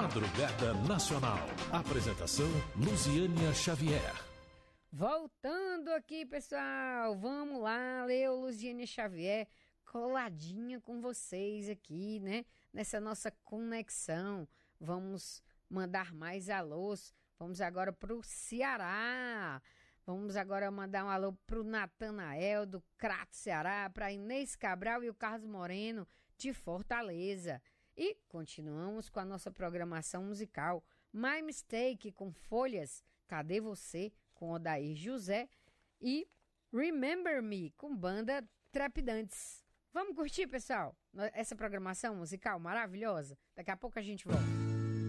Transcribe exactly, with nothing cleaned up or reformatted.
Madrugada Nacional. Apresentação Luziânia Xavier. Voltando aqui, pessoal, vamos lá, eu, Luziânia Xavier, coladinha com vocês aqui, né? Nessa nossa conexão. Vamos mandar mais alôs. Vamos agora para o Ceará. Vamos agora mandar um alô para o Natanael, do Crato, Ceará, para Inês Cabral e o Carlos Moreno, de Fortaleza. E continuamos com a nossa programação musical. My Mistake, com Folhas, Cadê Você, com Odair José. E Remember Me, com banda Trepidantes. Vamos curtir, pessoal, essa programação musical maravilhosa? Daqui a pouco a gente volta.